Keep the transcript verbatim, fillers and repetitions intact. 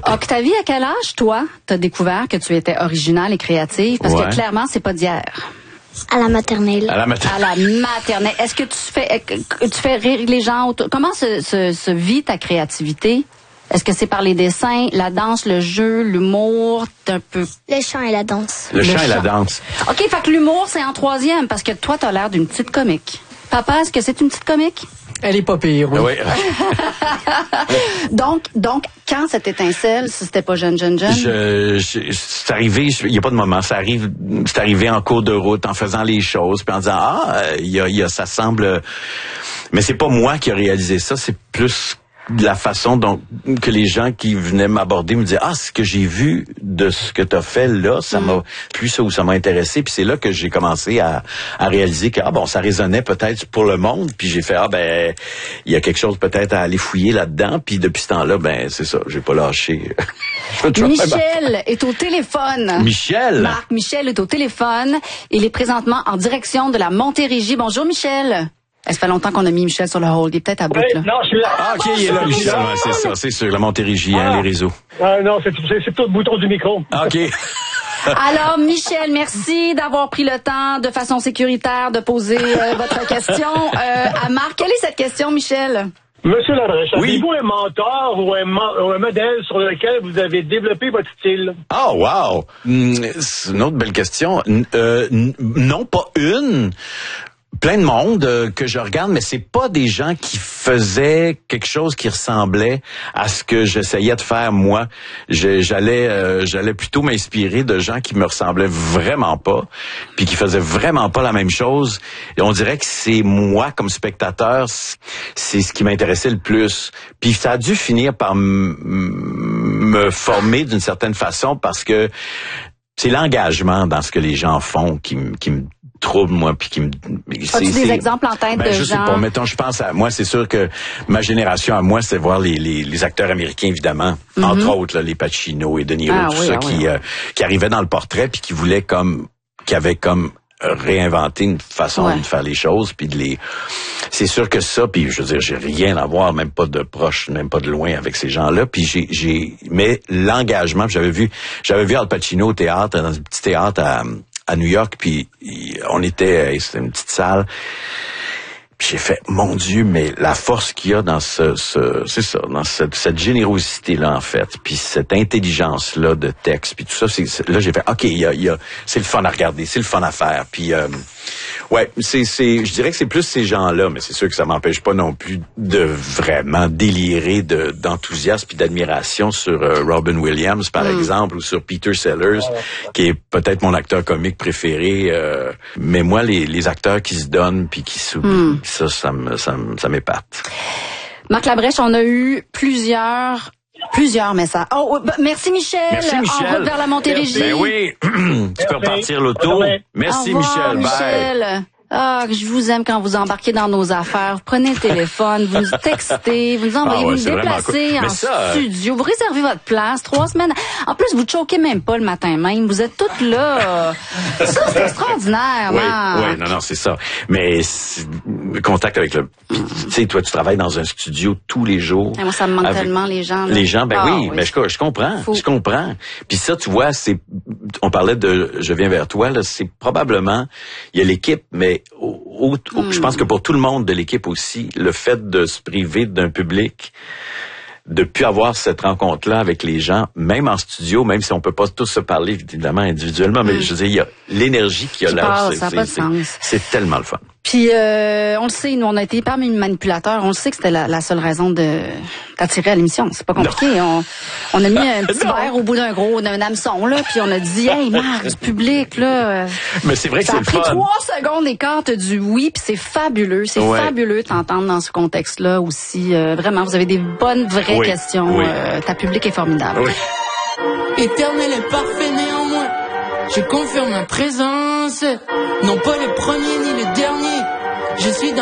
Octavie, à quel âge, toi, t'as découvert que tu étais originale et créative? Parce ouais. que clairement, c'est pas d'hier. À la maternelle. À la maternelle. À la maternelle. Est-ce que tu fais, tu fais rire les gens autour? Comment se, se, se vit ta créativité? Est-ce que c'est par les dessins, la danse, le jeu, l'humour, un peu... Le chant et la danse. Le, Le chant et la chant. danse. OK, fait que l'humour, c'est en troisième, parce que toi, t'as l'air d'une petite comique. Papa, est-ce que c'est une petite comique? Elle est pas pire, oui. Oui. donc, donc, quand cette étincelle, si c'était pas jeune, jeune, jeune? Je, je, c'est arrivé, il n'y a pas de moment, ça arrive, c'est arrivé en cours de route, en faisant les choses, puis en disant, ah, il y a, il y a, ça semble... Mais c'est pas moi qui a réalisé ça, c'est plus de la façon dont que les gens qui venaient m'aborder me disaient, ah, ce que j'ai vu de ce que tu as fait là, ça m'a plu, ça, ou ça m'a intéressé, puis c'est là que j'ai commencé à, à réaliser que, ah bon, ça résonnait peut-être pour le monde, puis j'ai fait, ah ben, il y a quelque chose peut-être à aller fouiller là-dedans, puis depuis ce temps-là, ben, c'est ça, j'ai pas lâché. Michel est au téléphone. Michel? Marc Michel est au téléphone. Il est présentement en direction de la Montérégie. Bonjour, Michel. Ça fait longtemps qu'on a mis Michel sur le hold. Il est peut-être à bout, Oui, là. non, je suis là. Ah, OK, il est là, Michel. Ouais, c'est ça, c'est sûr. La Montérégie, hein, Ah. les réseaux. Ah, non, c'est, c'est, c'est tout le bouton du micro. Ah, OK. Alors, Michel, merci d'avoir pris le temps de façon sécuritaire de poser euh, votre question euh, à Marc. Quelle est cette question, Michel? Monsieur Labrèche, Oui. avez-vous un mentor ou un, mo- ou un modèle sur lequel vous avez développé votre style? Oh, wow! Hum, c'est une autre belle question. N- euh, n- non, pas une. Plein de monde euh, que je regarde, mais c'est pas des gens qui faisaient quelque chose qui ressemblait à ce que j'essayais de faire moi. Je- j'allais, euh, j'allais plutôt m'inspirer de gens qui me ressemblaient vraiment pas, puis qui faisaient vraiment pas la même chose. Et on dirait que c'est moi comme spectateur, c- c'est ce qui m'intéressait le plus. Puis ça a dû finir par m- me former d'une certaine façon parce que c'est l'engagement dans ce que les gens font qui me qui me trouble moi puis qui me As-tu des exemples en tête ben, de je sais gens? pas, mettons, je pense à moi, c'est sûr que ma génération à moi, c'est voir les les, les acteurs américains évidemment, mm-hmm. entre autres là, les Pacino et De Niro, Ah, tout oui, ça ah, qui oui, euh, qui arrivaient dans le portrait puis qui voulaient comme qui avaient comme réinventé une façon Ouais. de faire les choses puis de les c'est sûr que ça puis je veux dire j'ai rien à voir même pas de proche même pas de loin avec ces gens-là puis j'ai j'ai mais l'engagement j'avais vu j'avais vu Al Pacino au théâtre dans un petit théâtre à à New York puis on était c'était une petite salle. Puis j'ai fait, mon Dieu, mais la force qu'il y a dans ce, ce c'est ça, dans cette, cette générosité-là, en fait, puis cette intelligence-là de texte, puis tout ça, c'est, c'est là, j'ai fait, OK, il y a, il y a, c'est le fun à regarder, c'est le fun à faire, puis euh, ouais, c'est, c'est, je dirais que c'est plus ces gens-là, mais c'est sûr que ça m'empêche pas non plus de vraiment délirer de, d'enthousiasme puis d'admiration sur euh, Robin Williams, par mm. exemple, ou sur Peter Sellers, qui est peut-être mon acteur comique préféré, euh, mais moi, les, les acteurs qui se donnent puis qui s'oublient, mm. Ça, ça me, ça me, ça m'épate. Marc Labrèche, on a eu plusieurs, plusieurs messages. Oh, bah, merci Michel. Merci Michel. En route vers la Montérégie. Ben oui. Tu peux repartir l'auto. Merci Au revoir, Michel. Michel. Bye. Ah, je vous aime quand vous embarquez dans nos affaires. Vous prenez le téléphone, vous nous textez, vous nous envoyez, Ah ouais, vous c'est nous vraiment déplacez cool. en Mais ça, studio, vous réservez votre place, trois semaines. En plus, vous choquez même pas le matin même. Vous êtes toutes là. Ça, c'est extraordinaire, Oui, Marc. oui, non, non, c'est ça. Mais c'est, le contact avec le... Tu sais, toi, tu travailles dans un studio tous les jours. Et moi, ça me manque avec tellement, les gens. Là. Les gens, ben ah, oui, mais je, je comprends, Faut... je comprends. Puis ça, tu vois, c'est... On parlait de « Je viens vers toi », là, c'est probablement... Il y a l'équipe, mais... Au, au, Mm. Je pense que pour tout le monde de l'équipe aussi, le fait de se priver d'un public, de plus avoir cette rencontre-là avec les gens, même en studio, même si on peut pas tous se parler évidemment individuellement, mais mm. je veux dire, il y a l'énergie qu'il y a Qui là, passe, c'est, ça c'est, n'a pas de c'est, sens. c'est tellement le fun. Puis, euh, on le sait, nous, on a été hyper manipulateurs. On le sait que c'était la, la seule raison de t'attirer à l'émission. C'est pas compliqué. On, on a mis un petit verre au bout d'un gros, d'un hameçon, là, puis on a dit, hey, Marc, du public, là. Mais c'est vrai que ça c'est le fun. Ça a pris trois secondes et quart, t'as du oui, puis c'est fabuleux. C'est ouais. fabuleux de t'entendre dans ce contexte-là aussi. Euh, vraiment, vous avez des bonnes, vraies oui. questions. Oui. Euh, ta public est formidable. Oui. Éternel et parfait néanmoins. Je confirme ma présence. Non pas le premier ni le dernier. Je suis dans